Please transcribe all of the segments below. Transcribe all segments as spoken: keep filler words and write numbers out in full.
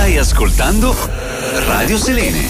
Stai ascoltando Radio Selene.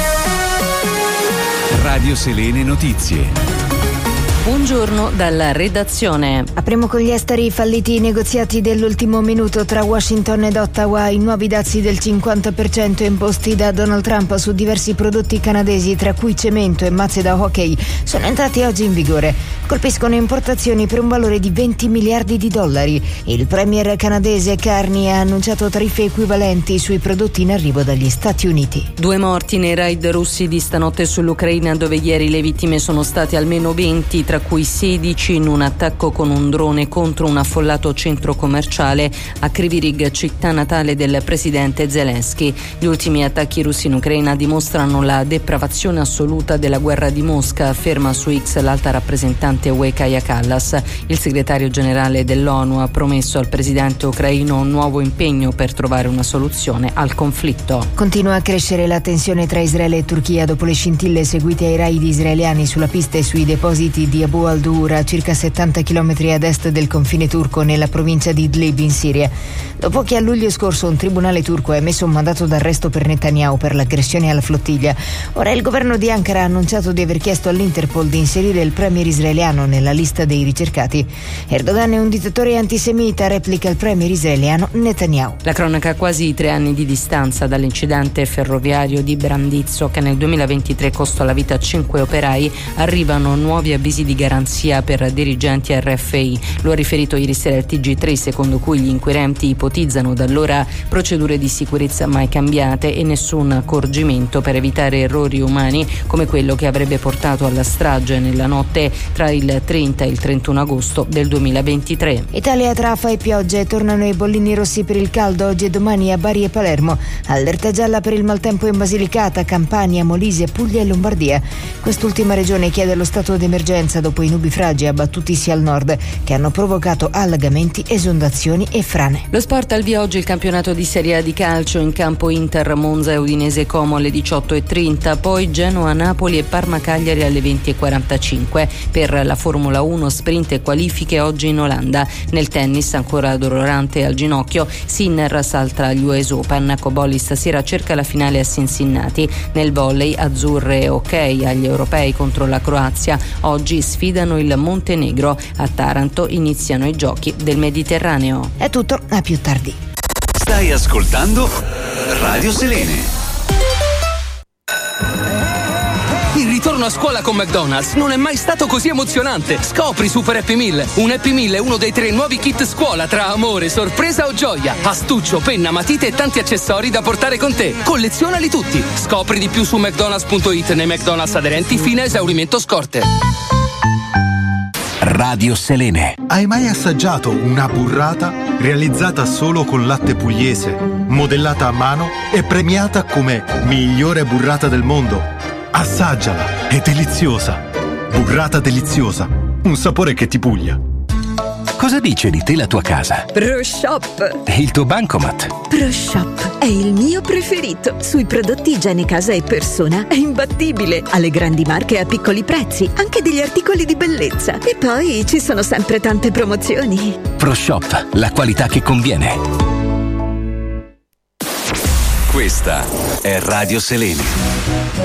Radio Selene Notizie. Buongiorno dalla redazione. Apriamo con gli esteri falliti i negoziati dell'ultimo minuto tra Washington ed Ottawa. I nuovi dazi del cinquanta per cento imposti da Donald Trump su diversi prodotti canadesi, tra cui cemento e mazze da hockey, sono entrati oggi in vigore. Colpiscono importazioni per un valore di venti miliardi di dollari. Il premier canadese Carney ha annunciato tariffe equivalenti sui prodotti in arrivo dagli Stati Uniti. Due morti nei raid russi di stanotte sull'Ucraina, dove ieri le vittime sono state almeno venti, tra cui sedici in un attacco con un drone contro un affollato centro commerciale a Kryvyi Rih, città natale del presidente Zelensky. Gli ultimi attacchi russi in Ucraina dimostrano la depravazione assoluta della guerra di Mosca, afferma su X l'alta rappresentante U E Kaja Kallas. Il segretario generale dell'ONU ha promesso al presidente ucraino un nuovo impegno per trovare una soluzione al conflitto. Continua a crescere la tensione tra Israele e Turchia dopo le scintille seguite ai raid israeliani sulla pista e sui depositi di Abu al-Dur, a circa settanta chilometri ad est del confine turco, nella provincia di Idlib in Siria. Dopo che a luglio scorso un tribunale turco ha emesso un mandato d'arresto per Netanyahu per l'aggressione alla flottiglia, ora il governo di Ankara ha annunciato di aver chiesto all'Interpol di inserire il premier israeliano nella lista dei ricercati. Erdogan è un dittatore antisemita, replica il premier israeliano Netanyahu. La cronaca a quasi tre anni di distanza dall'incidente ferroviario di Brandizzo, che nel duemilaventitré costò la vita a cinque operai, arrivano nuovi avvisi di garanzia per dirigenti R F I. Lo ha riferito ieri sera il T G tre, secondo cui gli inquirenti ipotizzano da allora procedure di sicurezza mai cambiate e nessun accorgimento per evitare errori umani come quello che avrebbe portato alla strage nella notte tra il trenta e il trentuno agosto del duemilaventitré. Italia tra afa e piogge, tornano i bollini rossi per il caldo oggi e domani a Bari e Palermo. Allerta gialla per il maltempo in Basilicata, Campania, Molise, Puglia e Lombardia. Quest'ultima regione chiede lo stato d'emergenza dopo i nubifragi abbattutisi al nord, che hanno provocato allagamenti, esondazioni e frane. Lo sport al via oggi il campionato di Serie A di calcio, in campo Inter, Monza e Udinese Como alle diciotto e trenta, poi Genoa, Napoli e Parma Cagliari alle venti e quarantacinque. Per la Formula uno sprint e qualifiche oggi in Olanda. Nel tennis, ancora dolorante al ginocchio, Sinner salta agli U S Open. Cobolli stasera cerca la finale a Cincinnati. Nel volley, azzurre e ok agli europei contro la Croazia. Oggi sfidano il Montenegro. A Taranto iniziano i giochi del Mediterraneo. È tutto, a più tardi. Stai ascoltando Radio Selene. Il ritorno a scuola con McDonald's non è mai stato così emozionante. Scopri Super Happy Meal. Un Happy Meal è uno dei tre nuovi kit scuola tra amore, sorpresa o gioia. Astuccio, penna, matite e tanti accessori da portare con te. Collezionali tutti. Scopri di più su mcdonalds punto it nei McDonald's aderenti fino a esaurimento scorte. Radio Selene. Hai mai assaggiato una burrata realizzata solo con latte pugliese, modellata a mano e premiata come migliore burrata del mondo? Assaggiala, è deliziosa. Burrata deliziosa, un sapore che ti puglia. Cosa dice di te la tua casa? ProShop. E il tuo bancomat? ProShop è il mio preferito. Sui prodotti igiene casa e persona è imbattibile. Ha le grandi marche a piccoli prezzi, anche degli articoli di bellezza. E poi ci sono sempre tante promozioni. ProShop, la qualità che conviene. Questa è Radio Selene.